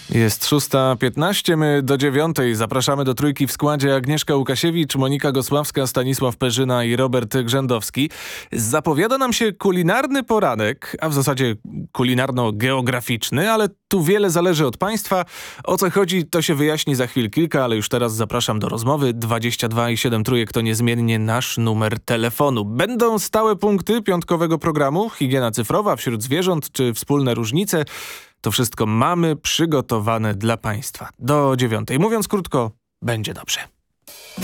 Jest 6:15, my do 9:00. Zapraszamy do trójki w składzie Agnieszka Łukasiewicz, Monika Gosławska, Stanisław Perzyna i Robert Grzędowski. Zapowiada nam się kulinarny poranek, a w zasadzie kulinarno-geograficzny, ale tu wiele zależy od państwa. O co chodzi, to się wyjaśni za chwil kilka, ale już teraz zapraszam do rozmowy. 22 i 7 trójek to niezmiennie nasz numer telefonu. Będą stałe punkty piątkowego programu, higiena cyfrowa wśród zwierząt czy wspólne różnice. To wszystko mamy przygotowane dla państwa. Do 9:00. Mówiąc krótko, będzie dobrze.